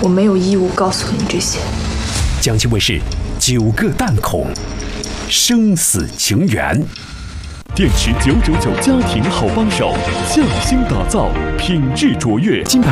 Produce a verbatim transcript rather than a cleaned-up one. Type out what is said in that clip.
我没有义务告诉你这些。 江西卫视九个弹孔，生死情缘。 电池九九九家庭好帮手，匠心打造，品质卓越。金牌